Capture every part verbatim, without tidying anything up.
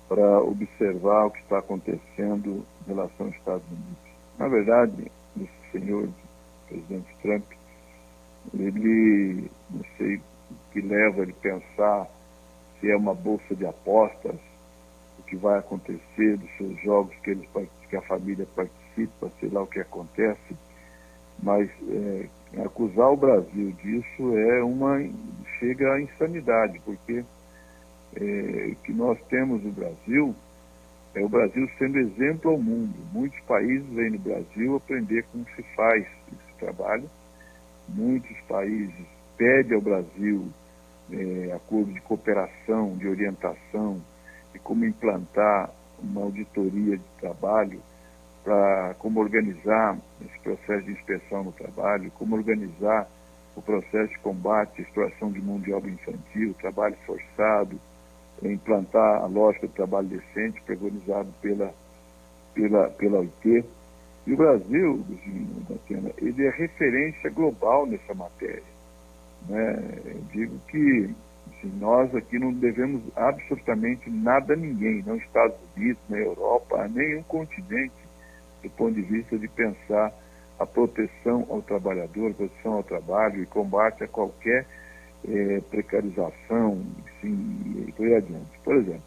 para observar o que está acontecendo em relação aos Estados Unidos. Na verdade, esse senhor, o presidente Trump, ele, não sei o que leva ele a pensar se é uma bolsa de apostas, o que vai acontecer dos seus jogos que, eles, que a família participa, sei lá o que acontece, mas é, acusar o Brasil disso é uma, chega à insanidade, porque é, o que nós temos no Brasil é o Brasil sendo exemplo ao mundo. Muitos países vêm no Brasil aprender como se faz esse trabalho, muitos países pedem ao Brasil é, acordo de cooperação, de orientação, de como implantar uma auditoria de trabalho, para como organizar esse processo de inspeção no trabalho, como organizar o processo de combate à exploração de mão de obra infantil, trabalho forçado, implantar a lógica do trabalho decente, preconizado pela, pela, pela O I T. E o Brasil, ele é referência global nessa matéria, né? Eu digo que assim, nós aqui não devemos absolutamente nada a ninguém, não Estados Unidos, nem Europa, nenhum continente, do ponto de vista de pensar a proteção ao trabalhador, proteção ao trabalho e combate a qualquer é, precarização, assim, e por aí adiante. Por exemplo,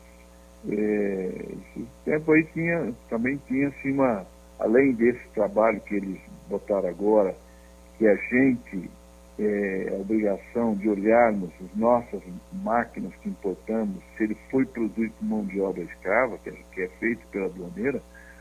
é, esse tempo aí tinha, também tinha assim, uma, além desse trabalho que eles botaram agora, que a gente, é, a obrigação de olharmos as nossas máquinas que importamos, se ele foi produzido com mão de obra escrava, que é, que é feito pela aduaneira,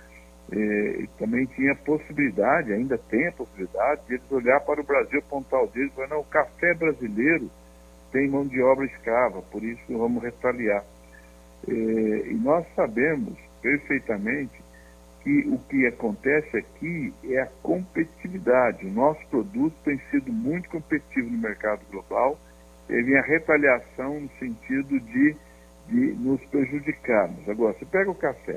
é, também tinha a possibilidade, ainda tem a possibilidade, de eles olhar para o Brasil, apontar o dedo e falar, não, o café brasileiro tem mão de obra escrava, por isso vamos retaliar. É, e nós sabemos perfeitamente que o que acontece aqui é a competitividade. O nosso produto tem sido muito competitivo no mercado global, e vem a retaliação no sentido de, de nos prejudicarmos. Agora, você pega o café,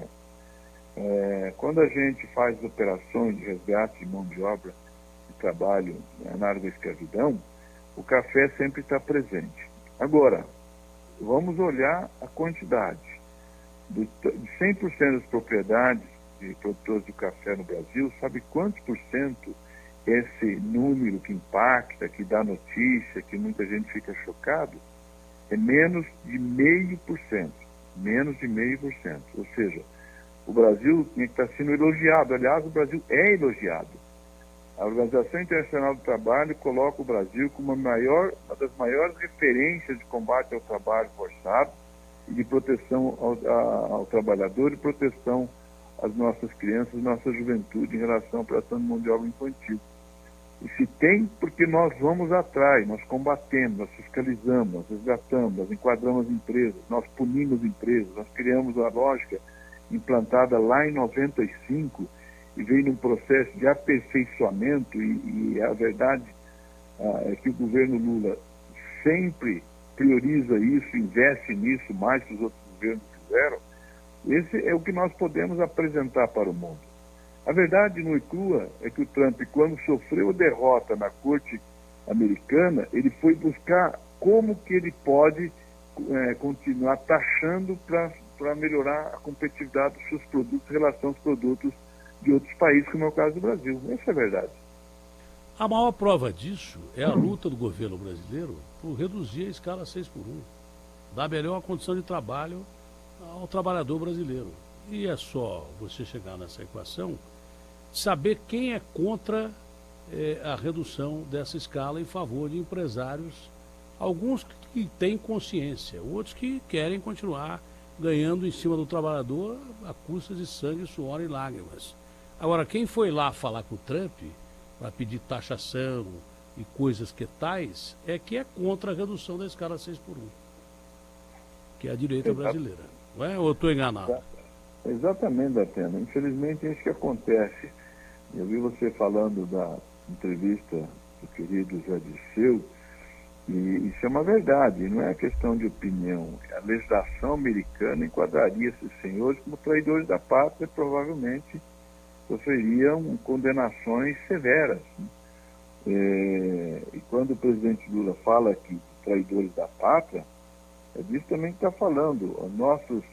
é, quando a gente faz operações de resgate de mão de obra de trabalho na área da escravidão, o café sempre está presente. Agora, vamos olhar a quantidade. De cem por cento das propriedades de produtores de café no Brasil, sabe quantos por cento esse número que impacta, que dá notícia, que muita gente fica chocado? É menos de meio por cento. Menos de meio por cento. Ou seja, o Brasil tinha que estar sendo elogiado. Aliás, o Brasil é elogiado. A Organização Internacional do Trabalho coloca o Brasil como a maior, uma das maiores referências de combate ao trabalho forçado e de proteção ao, a, ao trabalhador e proteção às nossas crianças, nossa juventude em relação à operação de mão de obra infantil. E se tem, porque nós vamos atrás, nós combatemos, nós fiscalizamos, nós resgatamos, nós enquadramos empresas, nós punimos empresas, nós criamos a lógica implantada lá em noventa e cinco e veio num processo de aperfeiçoamento e, e a verdade ah, é que o governo Lula sempre prioriza isso, investe nisso mais que os outros governos fizeram. Esse é o que nós podemos apresentar para o mundo. A verdade nua e crua é que o Trump, quando sofreu a derrota na corte americana, ele foi buscar como que ele pode é, continuar taxando para para melhorar a competitividade dos seus produtos em relação aos produtos de outros países, como é o caso do Brasil. Essa é a verdade. A maior prova disso é a luta do governo brasileiro por reduzir a escala seis por um, dar melhor condição de trabalho ao trabalhador brasileiro. E é só você chegar nessa equação, saber quem é contra eh, a redução dessa escala em favor de empresários, alguns que têm consciência, outros que querem continuar ganhando em cima do trabalhador a custa de sangue, suor e lágrimas. Agora, quem foi lá falar com o Trump para pedir taxação e coisas que tais, é que é contra a redução da escala seis por um, que é a direita brasileira. Não é? Ou eu estou enganado? Exatamente, Datena. Infelizmente é isso que acontece. Eu vi você falando da entrevista do querido Zé Dirceu, e isso é uma verdade, não é questão de opinião. A legislação americana enquadraria esses senhores como traidores da pátria e provavelmente sofreriam condenações severas. Né? É, e quando o presidente Lula fala que traidores da pátria, é disso também que está falando. Os nossos